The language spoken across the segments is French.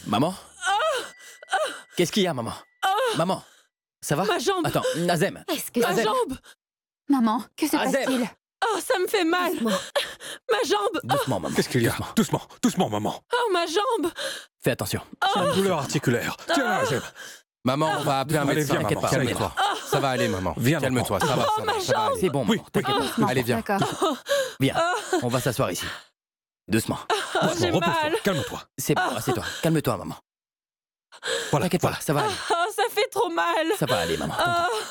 Maman? Qu'est-ce qu'il y a, maman? Maman, ça va? Ma jambe! Attends, Azem. Est-ce que... Ma Azem. jambe! Maman, que se Azem. passe-t-il? Oh, ça me fait mal! Ma jambe! Doucement, maman. Qu'est-ce qu'il y a? Doucement. Doucement, doucement, maman. Oh, ma jambe! Fais attention. C'est une douleur articulaire. Tiens, Azem. Maman, on va appeler un Allez, médecin. viens, t'inquiète maman. pas, Calme-toi. Ça va aller, maman. Viens, Calme-toi, ça va, ça va, ça va aller. C'est bon, maman. Oui, T'inquiète pas. Doucement. Allez, viens. D'accord. Viens, on va s'asseoir ici. Doucement. J'ai Repose-toi, mal! calme-toi. C'est bon, assieds-toi. Calme-toi, maman. Voilà, T'inquiète voilà. pas, ça va aller. Oh, ça fait trop mal! Ça va aller, maman.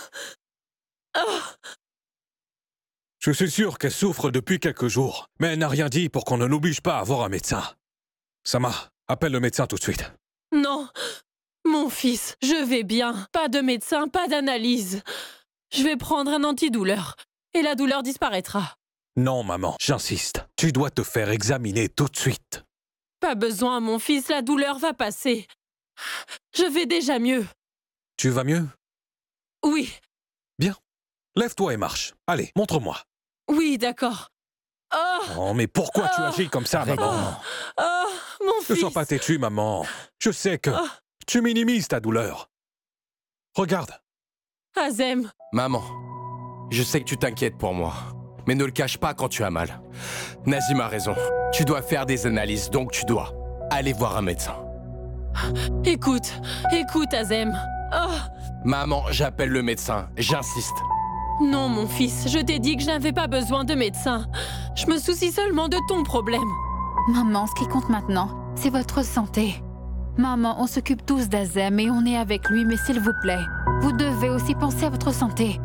Je suis sûr qu'elle souffre depuis quelques jours, mais elle n'a rien dit pour qu'on ne l'oblige pas à voir un médecin. Sama, appelle le médecin tout de suite. Non! Mon fils, je vais bien. Pas de médecin, pas d'analyse. Je vais prendre un antidouleur et la douleur disparaîtra. Non, maman, j'insiste. Tu dois te faire examiner tout de suite. Pas besoin, mon fils, la douleur va passer. Je vais déjà mieux. Tu vas mieux? Oui, Lève-toi et marche. Allez, montre-moi. oui, d'accord. Oh, Oh, mais pourquoi tu agis comme ça, Arrête, maman? maman. oh, mon Ne fils. sois pas têtu, maman. Je sais que tu minimises ta douleur. Regarde. Azem, Maman, je sais que tu t'inquiètes pour moi, mais ne le cache pas quand tu as mal. Nazim a raison. Tu dois faire des analyses, donc tu dois aller voir un médecin. écoute, Azem. Oh, Maman, j'appelle le médecin. J'insiste. non, mon fils, je t'ai dit que je n'avais pas besoin de médecin. Je me soucie seulement de ton problème. Maman, ce qui compte maintenant, c'est votre santé. Maman, on s'occupe tous d'Azem et on est avec lui, mais s'il vous plaît, vous devez aussi penser à votre santé.